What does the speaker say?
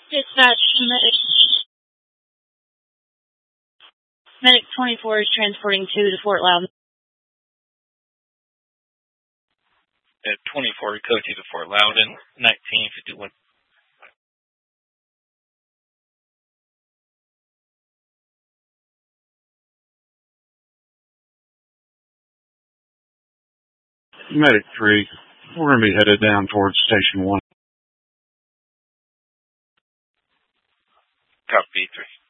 Dispatch, Medic 24 is transporting 2 to Fort Loudon. At 24, code 2 to Fort Loudon, 1951. Medic 3, we're going to be headed down towards Station 1. Copy 3.